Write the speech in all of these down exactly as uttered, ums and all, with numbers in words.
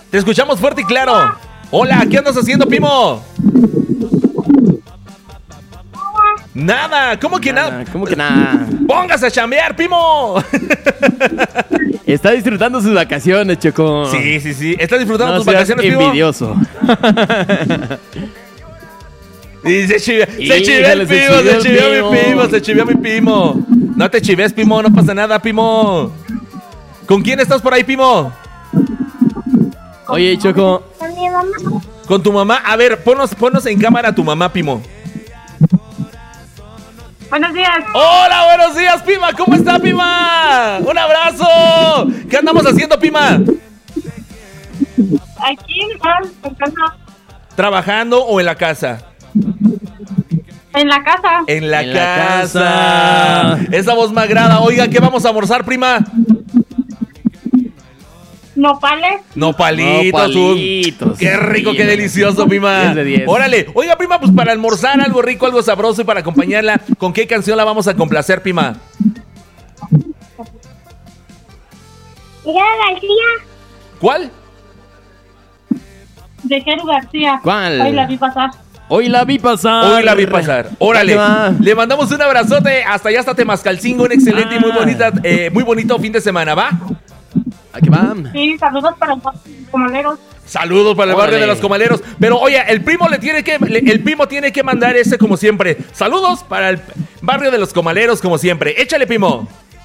Te escuchamos fuerte y claro. Hola, ¿qué andas haciendo, Pimo? Nada, ¿cómo que nada? ¿Cómo que nada? ¡Póngase a chambear, Pimo! Está disfrutando sus vacaciones, Choco. Sí, sí, sí. ¿Estás disfrutando no tus vacaciones, Pimo? Envidioso. Y se chivió, se chivió el Pimo, se chivió mi Pimo, se chivió mi Pimo. No te chives, Pimo, no pasa nada, Pimo. ¿Con quién estás por ahí, Pimo? Oye, Choco. Con mi mamá. Con tu mamá. A ver, ponnos, ponnos en cámara a tu mamá, Pimo. Buenos días. Hola, buenos días, Pima. ¿Cómo está, Pima? Un abrazo. ¿Qué andamos haciendo, Pima? Aquí en casa. ¿Trabajando o en la casa? En la casa. En la, en casa. la casa. Esa voz me agrada. Oiga, ¿qué vamos a almorzar, prima? Nopales. Nopalitos. Nopalitos. Qué rico, Sí, qué delicioso, prima. diez de diez. Órale. Oiga, prima, pues para almorzar algo rico, algo sabroso y para acompañarla, ¿con qué canción la vamos a complacer, prima? Miguel García. ¿Cuál? De Jero García. ¿Cuál? Hoy la vi pasar. Hoy la vi pasar. Hoy la vi pasar. Órale. Le mandamos un abrazote hasta allá, hasta Temascalcingo. Un excelente ah. y muy bonita, eh, muy bonito fin de semana, ¿va? Aquí va. Sí, saludos para los comaleros. Saludos para el Órale. barrio de los comaleros. Pero oye, el primo le tiene que, le, el primo tiene que mandar ese como siempre. Saludos para el barrio de los comaleros como siempre. Échale, primo.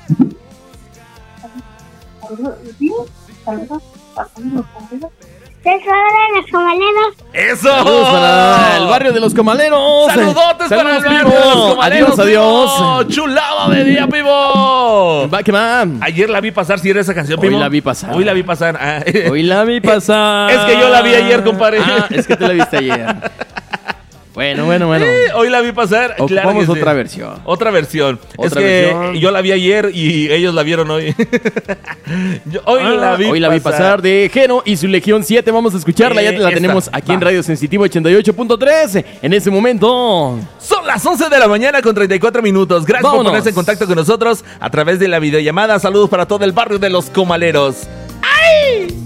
Saludos. Saludos. Saludos. de los comaleros. ¡Eso! Saludos para el barrio de los comaleros. Saludotes Saludos, para el barrio primo. de los comaleros. Adiós, adiós. Chulada de día, primo. Va, que va. Ayer la vi pasar, si era esa canción, primo. Hoy la vi pasar. Hoy la vi pasar. Ah. Hoy la vi pasar. Es que yo la vi ayer, compadre. Ah, es que te la viste ayer. Bueno, bueno, bueno. Eh, hoy la vi pasar. Ocupamos claro que sí. otra versión. Otra versión. Otra es que versión. yo la vi ayer y ellos la vieron hoy. yo, hoy ah, la vi Hoy la pasar. vi pasar de Jeno y su Legión siete. Vamos a escucharla. Eh, ya te la esta. tenemos aquí Va. en Radio Sensitivo ochenta y ocho punto tres. En ese momento. Son las once de la mañana con treinta y cuatro minutos. Gracias Vámonos. por ponerse en contacto con nosotros a través de la videollamada. Saludos para todo el barrio de los comaleros. ¡Ay!